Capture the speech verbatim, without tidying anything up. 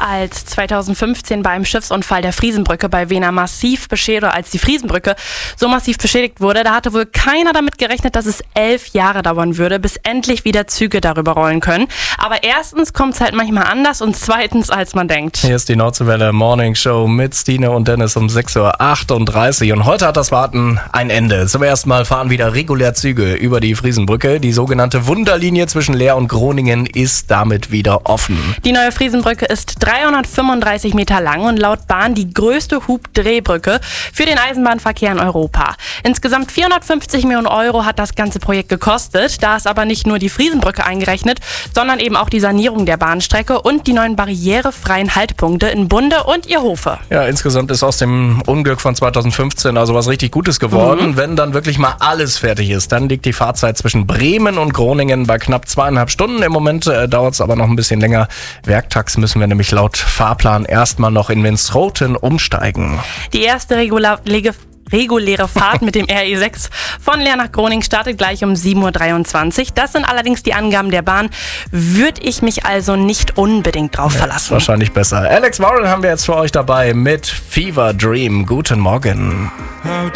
als zweitausendfünfzehn beim Schiffsunfall der Friesenbrücke bei Wena massiv beschädigt, als die Friesenbrücke so massiv beschädigt wurde, da hatte wohl keiner damit gerechnet, dass es elf Jahre dauern würde, bis endlich wieder Züge darüber rollen können. Aber erstens kommt es halt manchmal anders und zweitens, als man denkt. Hier ist die Nordseewelle Morning Show mit Stine und Dennis um sechs Uhr achtunddreißig und heute hat das Warten ein Ende. Zum ersten Mal fahren wieder regulär Züge über die Friesenbrücke. Die sogenannte Wunderlinie zwischen Leer und Groningen ist damit wieder offen. Die neue Friesenbrücke ist dreihundertfünfunddreißig Meter lang und laut Bahn die größte Hubdrehbrücke für den Eisenbahnverkehr in Europa. Insgesamt vierhundertfünfzig Millionen Euro hat das ganze Projekt gekostet. Da ist aber nicht nur die Friesenbrücke eingerechnet, sondern eben auch die Sanierung der Bahnstrecke und die neuen barrierefreien Haltpunkte in Bunde und Irhofe. Ja, insgesamt ist aus dem Unglück von zweitausendfünfzehn also was richtig Gutes geworden. Mhm. Wenn dann wirklich mal alles fertig ist, dann liegt die Fahrzeit zwischen Bremen und Groningen bei knapp zweieinhalb Stunden. Im Moment äh, dauert es aber noch ein bisschen länger. Werktags müssen wir nämlich laut Fahrplan erstmal noch in Winschoten umsteigen. Die erste regular reguläre Fahrt mit dem R E sechs von Leer nach Groningen startet gleich um sieben Uhr dreiundzwanzig. Das sind allerdings die Angaben der Bahn. Würde ich mich also nicht unbedingt drauf ja, verlassen. Wahrscheinlich besser. Alex Warren haben wir jetzt für euch dabei mit Fever Dream. Guten Morgen.